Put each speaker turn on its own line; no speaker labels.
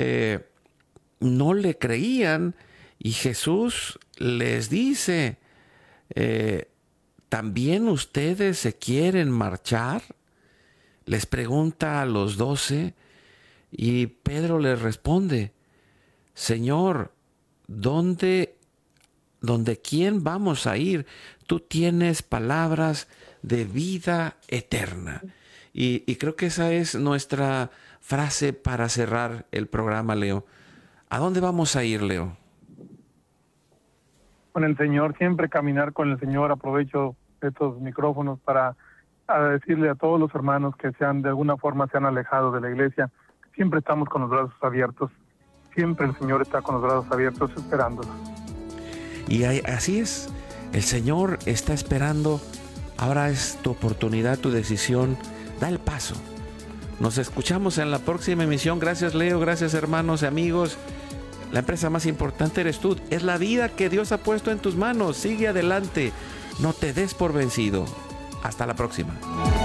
no le creían, y Jesús les dice, ¿también ustedes se quieren marchar? Les pregunta a los 12, y Pedro les responde, Señor, ¿dónde quién vamos a ir? Tú tienes palabras de vida eterna. Y creo que esa es nuestra frase para cerrar el programa, Leo. ¿A dónde vamos a ir, Leo?
Con el Señor, siempre caminar con el Señor. Aprovecho estos micrófonos para decirle a todos los hermanos que de alguna forma se han alejado de la iglesia, siempre estamos con los brazos abiertos. Siempre el Señor está con los brazos abiertos esperándolos.
Y así es, el Señor está esperando. Ahora es tu oportunidad, tu decisión. Da el paso. Nos escuchamos en la próxima emisión. Gracias, Leo. Gracias, hermanos y amigos. La empresa más importante eres tú. Es la vida que Dios ha puesto en tus manos. Sigue adelante. No te des por vencido. Hasta la próxima.